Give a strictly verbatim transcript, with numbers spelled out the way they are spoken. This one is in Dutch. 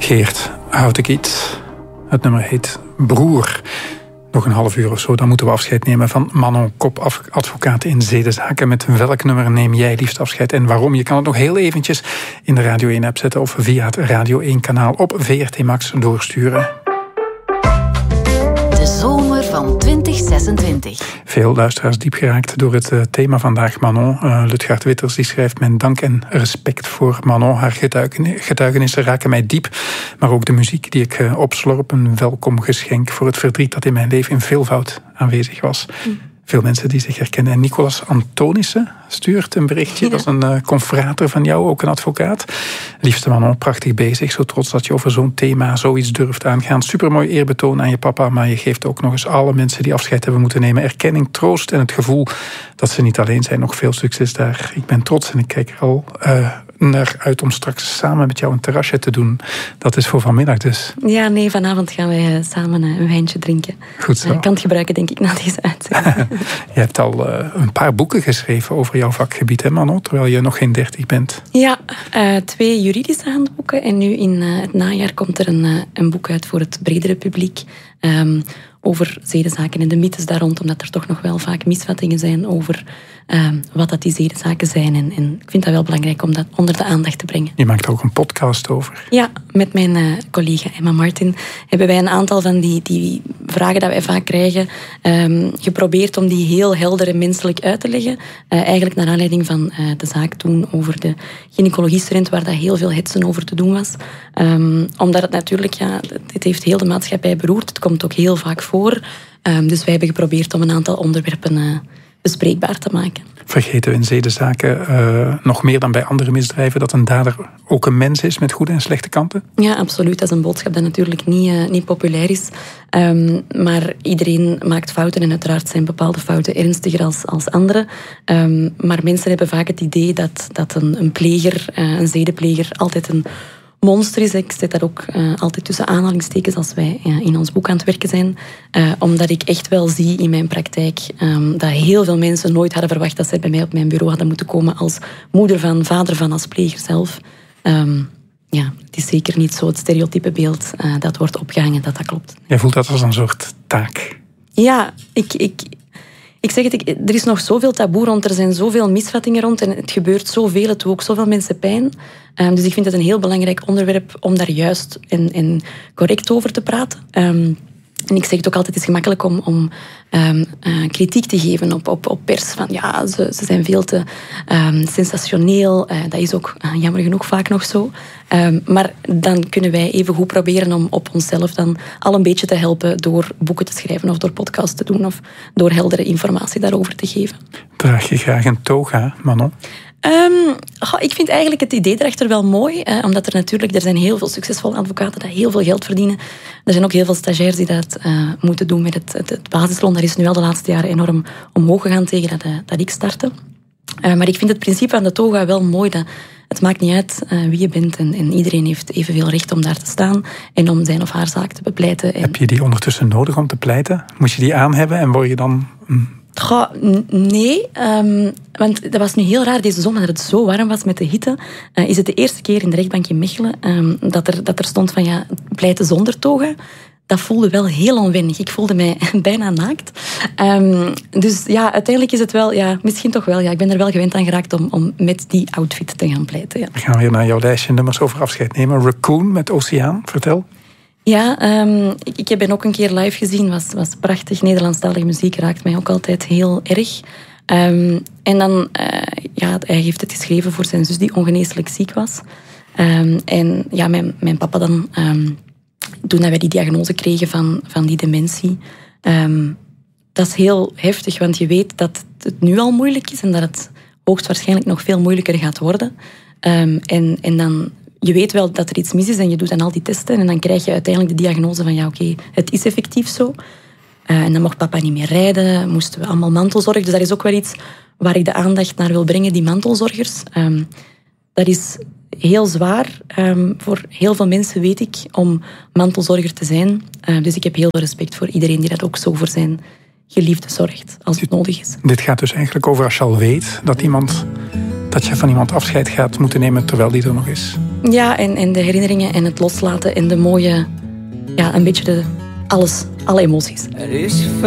Geert Houtekiet. Het nummer heet Broer. Nog een half uur of zo, dan moeten we afscheid nemen van Manon Kop, advocaat in zedenzaken. Met welk nummer neem jij liefst afscheid en waarom? Je kan het nog heel eventjes in de Radio één-app zetten of via het Radio één-kanaal op V R T Max doorsturen. De zomer van twintig zesentwintig. Veel luisteraars diep geraakt door het uh, thema vandaag, Manon. Uh, Lutgaard Witters die schrijft: mijn dank en respect voor Manon. Haar getuigen, getuigenissen raken mij diep. Maar ook de muziek die ik uh, opslorp, een welkom geschenk voor het verdriet dat in mijn leven in veelvoud aanwezig was. Mm. Veel mensen die zich herkennen. En Nicolas Antonissen stuurt een berichtje. Ja. Dat is een uh, confrater van jou, ook een advocaat. Liefste Manon, prachtig bezig. Zo trots dat je over zo'n thema zoiets durft aangaan. Supermooi eerbetoon aan je papa. Maar je geeft ook nog eens alle mensen die afscheid hebben moeten nemen erkenning, troost en het gevoel dat ze niet alleen zijn. Nog veel succes daar. Ik ben trots en ik kijk er al uh, naar uit om straks samen met jou een terrasje te doen. Dat is voor vanmiddag dus. Ja, nee, vanavond gaan wij uh, samen uh, een wijntje drinken. Goed zo. Ik kan het gebruiken, denk ik, na deze uitzending. Je hebt al uh, een paar boeken geschreven over jouw vakgebied, hè Manon? Terwijl je nog geen dertig bent. Ja, uh, twee juridische handboeken. En nu in uh, het najaar komt er een, uh, een boek uit voor het bredere publiek. Um, over zedenzaken en de mythes daar rond, omdat er toch nog wel vaak misvattingen zijn over uh, wat dat die zedenzaken zijn. En, en ik vind dat wel belangrijk om dat onder de aandacht te brengen. Je maakt er ook een podcast over. Ja, met mijn uh, collega Emma Martin hebben wij een aantal van die, die vragen dat wij vaak krijgen um, geprobeerd om die heel helder en menselijk uit te leggen. Uh, eigenlijk naar aanleiding van uh, de zaak toen over de gynaecologie-student, waar dat heel veel hetsen over te doen was. Um, omdat het natuurlijk, ja, het heeft heel de maatschappij beroerd. Het komt ook heel vaak voor. Um, dus wij hebben geprobeerd om een aantal onderwerpen uh, bespreekbaar te maken. Vergeten we in zedenzaken uh, nog meer dan bij andere misdrijven dat een dader ook een mens is met goede en slechte kanten? Ja, absoluut. Dat is een boodschap dat natuurlijk niet, uh, niet populair is. Um, maar iedereen maakt fouten en uiteraard zijn bepaalde fouten ernstiger als, als andere. Um, maar mensen hebben vaak het idee dat, dat een, een pleger, uh, een zedenpleger, altijd een monster is. Ik zet dat ook uh, altijd tussen aanhalingstekens als wij uh, in ons boek aan het werken zijn. Uh, omdat ik echt wel zie in mijn praktijk um, dat heel veel mensen nooit hadden verwacht dat zij bij mij op mijn bureau hadden moeten komen als moeder van, vader van, als pleger zelf. Um, ja, het is zeker niet zo het stereotype beeld uh, dat wordt opgehangen, dat dat klopt. Jij voelt dat als een soort taak? Ja, ik... ik Ik zeg het, ik, er is nog zoveel taboe rond, er zijn zoveel misvattingen rond en het gebeurt zoveel, het doet ook zoveel mensen pijn. Um, dus ik vind het een heel belangrijk onderwerp om daar juist en, en correct over te praten. Um, en ik zeg het ook altijd, het is gemakkelijk om, om um, uh, kritiek te geven op, op, op pers. Van ja, ze, ze zijn veel te um, sensationeel. Uh, dat is ook uh, jammer genoeg vaak nog zo. Um, maar dan kunnen wij even goed proberen om op onszelf dan al een beetje te helpen door boeken te schrijven of door podcasts te doen of door heldere informatie daarover te geven. Draag je graag een toga, Manon? Um, oh, ik vind eigenlijk het idee erachter wel mooi, eh, omdat er natuurlijk er zijn heel veel succesvolle advocaten die heel veel geld verdienen. Er zijn ook heel veel stagiairs die dat uh, moeten doen met het, het, het basisloon. Dat is nu wel de laatste jaren enorm omhoog gegaan tegen dat, uh, dat ik startte. Uh, maar ik vind het principe van de toga wel mooi. Dat het maakt niet uit uh, wie je bent en, en iedereen heeft evenveel recht om daar te staan en om zijn of haar zaak te bepleiten. En... Heb je die ondertussen nodig om te pleiten? Moet je die aan hebben en word je dan... Mm. Goh, nee, um, want dat was nu heel raar deze zomer, dat het zo warm was met de hitte. Uh, is het de eerste keer in de rechtbank in Mechelen um, dat, er, dat er stond van ja, pleiten zonder toga. Dat voelde wel heel onwennig. Ik voelde mij bijna naakt. Um, dus ja, uiteindelijk is het wel, ja, misschien toch wel. Ja, ik ben er wel gewend aan geraakt om, om met die outfit te gaan pleiten. Ja. We gaan weer naar jouw lijstje nummers over afscheid nemen. Raccoon met Oceaan, vertel. Ja, um, ik, ik heb hem ook een keer live gezien. Was, was prachtig. Nederlandstalige muziek raakt mij ook altijd heel erg. Um, en dan, uh, ja, hij heeft het geschreven voor zijn zus die ongeneeslijk ziek was. Um, en ja, mijn, mijn papa dan, um, toen wij die diagnose kregen van, van die dementie, um, dat is heel heftig, want je weet dat het nu al moeilijk is en dat het hoogstwaarschijnlijk nog veel moeilijker gaat worden. Um, en, en dan... Je weet wel dat er iets mis is en je doet dan al die testen en dan krijg je uiteindelijk de diagnose van ja, oké, okay, het is effectief zo. Uh, en dan mocht papa niet meer rijden, moesten we allemaal mantelzorg. Dus dat is ook wel iets waar ik de aandacht naar wil brengen, die mantelzorgers. Um, dat is heel zwaar um, voor heel veel mensen, weet ik, om mantelzorger te zijn. Uh, dus ik heb heel veel respect voor iedereen die dat ook zo voor zijn geliefde zorgt, als het nodig is. Dit gaat dus eigenlijk over als je al weet dat iemand... dat je van iemand afscheid gaat moeten nemen terwijl die er nog is. Ja, en, en de herinneringen en het loslaten en de mooie... Ja, een beetje de... Alles, alle emoties. Er is